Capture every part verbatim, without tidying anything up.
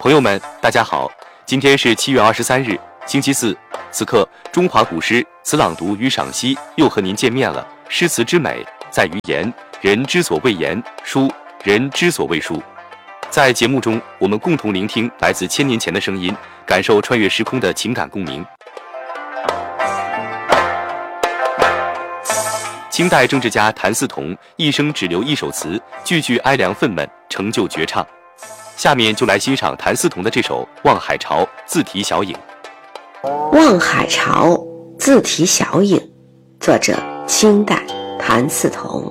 朋友们，大家好，今天是七月二十三日，星期四。此刻，中华古诗词朗读与赏析又和您见面了。诗词之美在于言，人之所谓言；书，人之所谓书。在节目中，我们共同聆听来自千年前的声音，感受穿越时空的情感共鸣。清代政治家谭嗣同一生只留一首词，句句哀凉愤懑，成就绝唱。下面就来欣赏谭嗣同的这首《望海潮》，自题小影。 望海潮，自题小影，作者清代谭嗣同。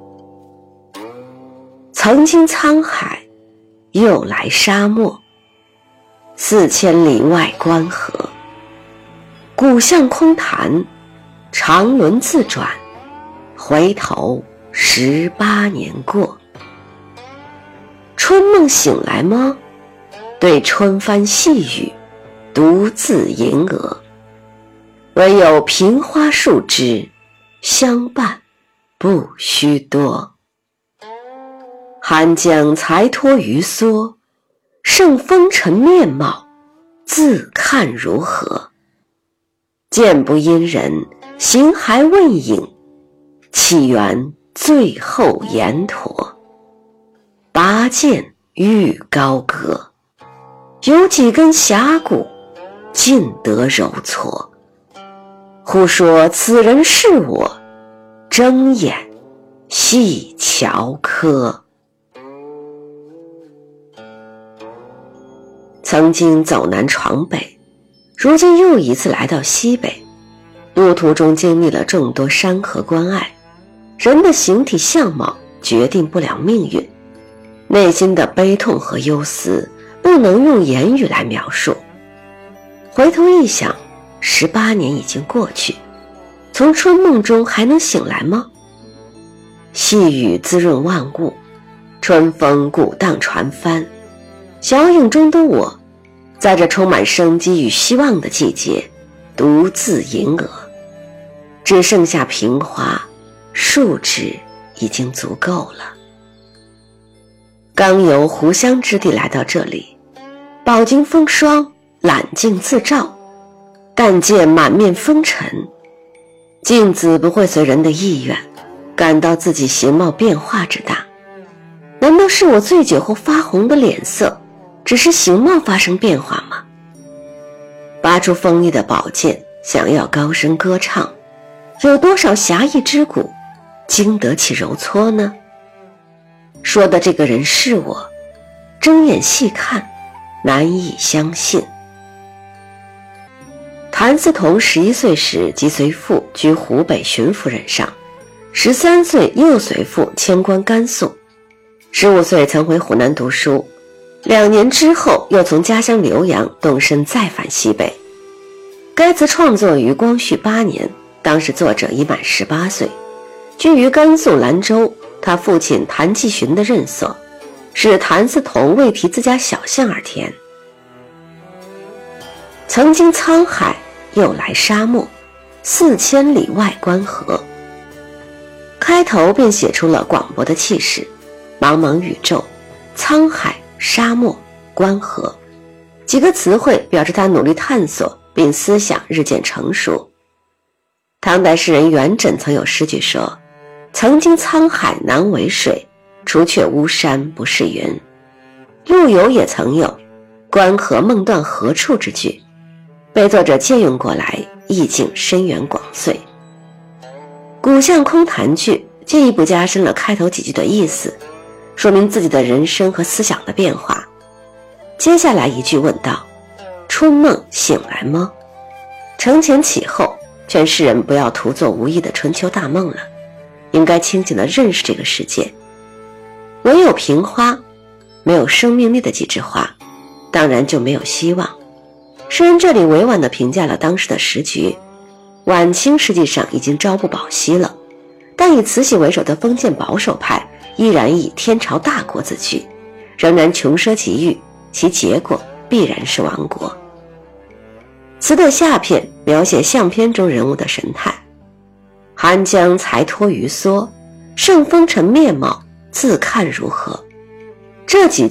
曾经沧海，又来沙漠，四千里外关河。古巷空谈，长轮自转，回头十八年过。春梦醒来吗？对春帆细雨，独自吟额。唯有平花数枝，相伴不须多。寒江才脱鱼梭，胜风尘面貌，自看如何。剑不因人，形骸问影，岂缘最后言妥。拔剑欲高歌，有几根峡谷，尽得揉搓。忽说此人是我，睁眼细瞧科。曾经走南闯北，如今又一次来到西北，路途中经历了众多山河关隘，人的形体相貌决定不了命运，内心的悲痛和忧思不能用言语来描述。回头一想，十八年已经过去，从春梦中还能醒来吗？细雨滋润万物，春风鼓荡船帆，小影中的我，在这充满生机与希望的季节，独自吟额。只剩下萍花数枝，已经足够了。刚由湖湘之地来到这里，饱经风霜，揽镜自照，但见满面风尘。镜子不会随人的意愿感到自己形貌变化之大，难道是我醉酒后发红的脸色只是形貌发生变化吗？拔出锋利的宝剑，想要高声歌唱，有多少侠义之骨经得起揉搓呢？说的这个人是我，睁眼细看，难以相信。谭嗣同十一岁时即随父居湖北巡抚任上，十三岁又随父迁官甘肃，十五岁曾回湖南读书，两年之后又从家乡浏阳动身再返西北。该词创作于光绪八年，当时作者已满十八岁，居于甘肃兰州，他父亲谭继寻的任所，是谭嗣同为题自家小巷而填。曾经沧海，又来沙漠，四千里外关河。开头便写出了广博的气势，茫茫宇宙，沧海、沙漠、关河，几个词汇表示他努力探索并思想日渐成熟。唐代诗人元稹曾有诗句说：曾经沧海难为水，除却巫山不是云。陆游也曾有关河梦断何处之句，被作者借用过来，意境深远广邃。古巷空谈句进一步加深了开头几句的意思，说明自己的人生和思想的变化。接下来一句问道：春梦醒来吗？承前启后，劝世人不要徒做无益的春秋大梦了，应该清醒地认识这个世界。唯有萍花，没有生命力的几枝花，当然就没有希望。诗人这里委婉地评价了当时的时局，晚清实际上已经朝不保夕了，但以慈禧为首的封建保守派依然以天朝大国自居，仍然穷奢极欲，其结果必然是亡国。词的下片描写相片中人物的神态，寒江才脱鱼梭，胜风尘面貌，自看如何。这几句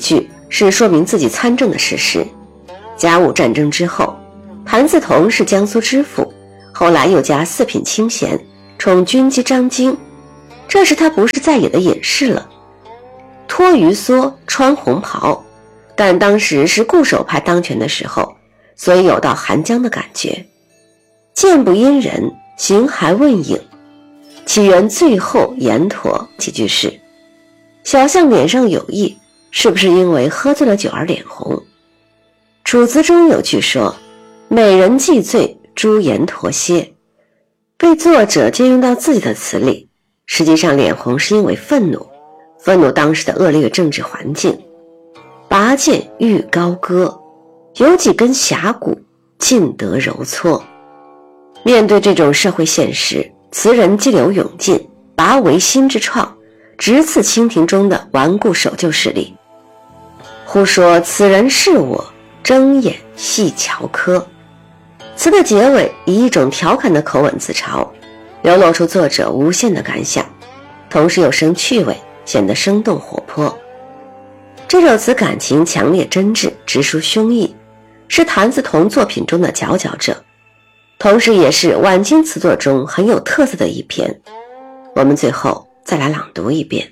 是说明自己参政的事实。甲午战争之后，谭嗣同是江苏知府，后来又加四品清衔，充军机章京，这时他不是在野的隐士了，脱鱼蓑穿红袍，但当时是固守派当权的时候，所以有到寒江的感觉。剑不因人，形还问影，起源最后延陀几句是：小象脸上有意，是不是因为喝醉了酒而脸红？楚辞中有句说：美人既醉，朱颜驼歇，被作者借用到自己的词里。实际上脸红是因为愤怒，愤怒当时的恶劣政治环境。拔剑欲高歌，有几根峡谷，尽得揉搓。面对这种社会现实，词人激流勇进，拔为心之创，直刺清廷中的顽固守旧势力。忽说此人是我，睁眼细瞧科。词的结尾以一种调侃的口吻自嘲，流露出作者无限的感想，同时又生趣味，显得生动活泼。这首词感情强烈真挚，直抒胸臆，是谭嗣同作品中的佼佼者，同时也是晚清词作中很有特色的一篇。我们最后再来朗读一遍。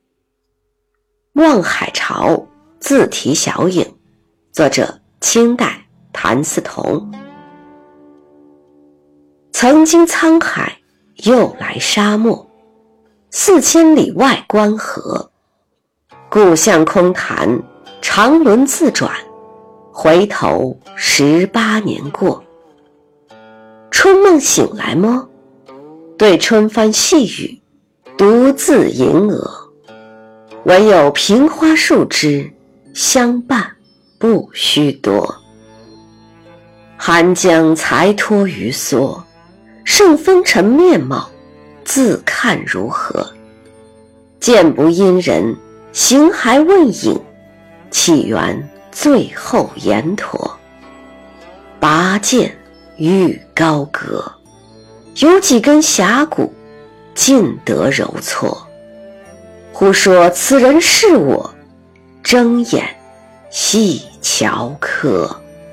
望海潮，自题小影，作者清代谭嗣同。曾经沧海，又来沙漠，四千里外关河。故乡空谈，长轮自转，回头十八年过。春梦醒来么？对春帆细雨，独自吟额。唯有平花树枝，相伴不须多。寒江才脱鱼蓑，胜风尘面貌，自看如何？剑不因人，形还问影，起源最后延陀。拔剑欲高阁，有几根峡谷，尽得揉搓。忽说此人是我，睁眼细瞧科。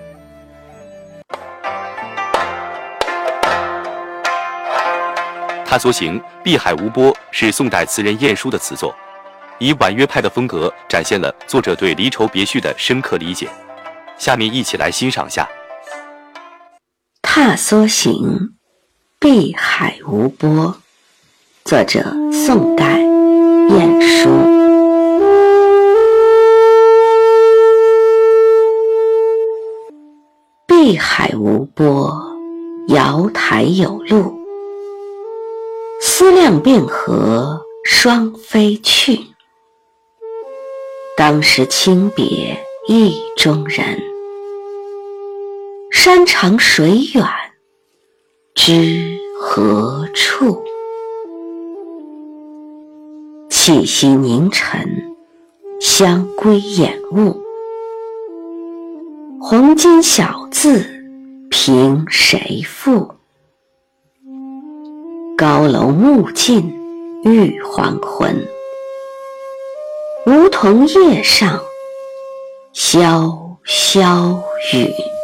他所行《碧海无波》是宋代词人晏殊的词作，以婉约派的风格展现了作者对离愁别绪的深刻理解。下面一起来欣赏下。 踏梭行，碧海无波，作者宋代晏殊。碧海无波，瑶台有路。思量汴河，双飞去。当时轻别意中人，山长水远，知何处？气息凝沉，相归掩物。红巾小字，凭谁赋？高楼暮尽，欲还魂。梧桐叶上，潇潇雨。